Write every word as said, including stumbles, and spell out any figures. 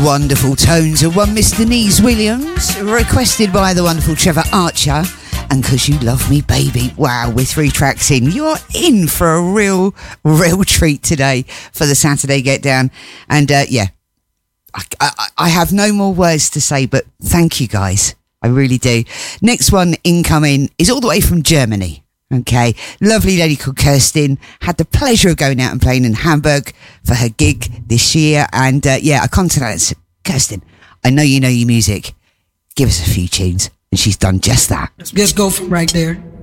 wonderful tones of one Mister Nese Williams, requested by the wonderful Trevor Archer, and 'Cause You Love Me Baby. Wow, we're three tracks in. You're in for a real, real treat today for the Saturday Get Down. And uh, yeah, I, I, I have no more words to say, but thank you guys. I really do. Next one incoming is all the way from Germany. Okay, lovely lady called Kirsten. Had the pleasure of going out and playing in Hamburg for her gig this year. And uh, yeah, I contacted her and said, Kirsten, I know you know your music. Give us a few tunes. And she's done just that. Let's go from right there.